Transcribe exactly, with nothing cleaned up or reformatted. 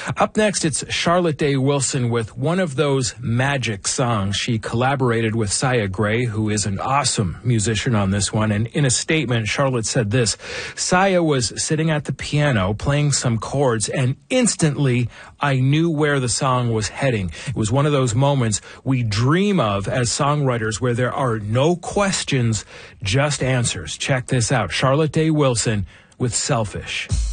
Up next, it's Charlotte Day Wilson with one of those magic songs. She collaborated with Sia Gray, who is an awesome musician on this one. And in a statement, Charlotte said this: Sia was sitting at the piano playing some chords, and instantly I knew where the song was heading. It was one of those moments we dream of as songwriters where there are no questions, just answers. Check this out. Charlotte Day Wilson with Selfish.